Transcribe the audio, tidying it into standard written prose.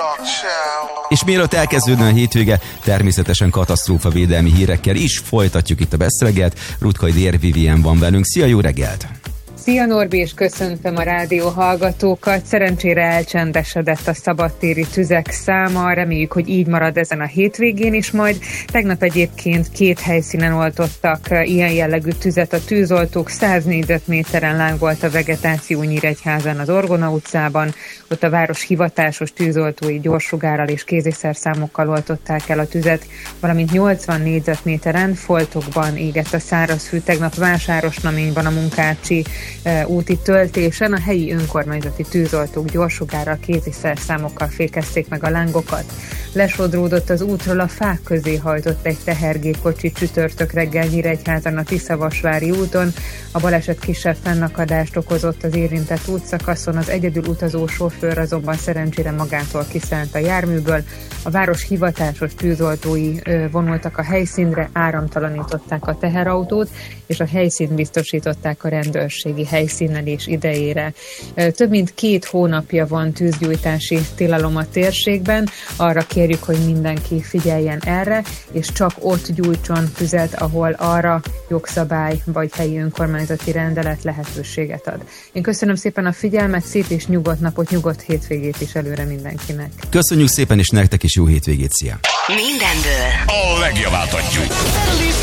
És mielőtt elkezdődne a hétvége, természetesen katasztrófavédelmi hírekkel is folytatjuk itt a beszélget. Rutkay Dér Vivien van velünk. Szia, jó reggelt! Szia Norbi, és köszöntöm a rádió hallgatókat. Szerencsére elcsendesedett a szabadtéri tüzek száma, reméljük, hogy így marad ezen a hétvégén is majd. Tegnap egyébként 2 helyszínen oltottak ilyen jellegű tüzet a tűzoltók, 100 négyzetméteren lángolt a vegetáció Nyíregyházán, az Orgona utcában, ott a város hivatásos tűzoltói gyorsugárral és kéziszerszámokkal oltották el a tüzet, valamint 80 négyzetméteren foltokban égett a szárazfű. Tegnap Vásárosnaményban a Munkácsi úti töltésen a helyi önkormányzati tűzoltók gyorsugárral, kéziszerszámokkal fékezték meg a lángokat. Lesodródott az útról, a fák közé hajtott egy tehergépkocsi csütörtök reggel Nyíregyházan a Tiszavasvári úton. A baleset kisebb fennakadást okozott az érintett útszakaszon, az egyedül utazó sofőr azonban szerencsére magától kiszállt a járműből. A város hivatásos tűzoltói vonultak a helyszínre, áramtalanították a teherautót, és a helyszínt biztosították a rendőrségi helyszínelés idejére. Több mint 2 hónapja van tűzgyújtási tilalom a térségben. Arra kérjük, hogy mindenki figyeljen erre, és csak ott gyújtson tüzet, ahol arra jogszabály vagy helyi önkormányzati rendelet lehetőséget ad. Én köszönöm szépen a figyelmet, szép és nyugodt napot, nyugodt hétvégét is előre mindenkinek. Köszönjük szépen, és nektek is jó hétvégét, szia! Mindenből a legjavát adjuk.